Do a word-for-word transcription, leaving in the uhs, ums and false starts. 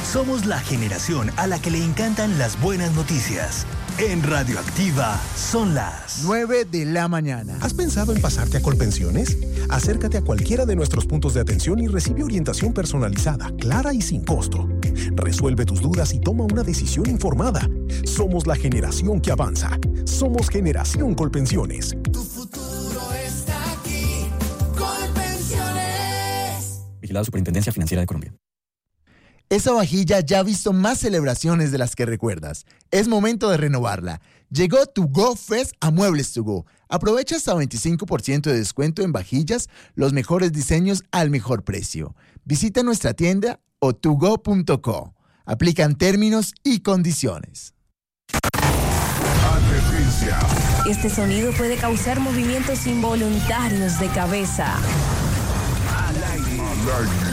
Somos la generación a la que le encantan las buenas noticias. En Radioactiva son las nueve de la mañana. ¿Has pensado en pasarte a Colpensiones? Acércate a cualquiera de nuestros puntos de atención y recibe orientación personalizada, clara y sin costo. Resuelve tus dudas y toma una decisión informada. Somos la generación que avanza. Somos Generación Colpensiones. Tu futuro está aquí. Colpensiones. Vigilado Superintendencia Financiera de Colombia. Esa vajilla ya ha visto más celebraciones de las que recuerdas. Es momento de renovarla. Llegó To Go Fest a Muebles To Go. Aprovecha hasta veinticinco por ciento de descuento en vajillas, los mejores diseños al mejor precio. Visita nuestra tienda o to go punto co. Aplican términos y condiciones. Advertencia. Este sonido puede causar movimientos involuntarios de cabeza. Al aire. Al aire.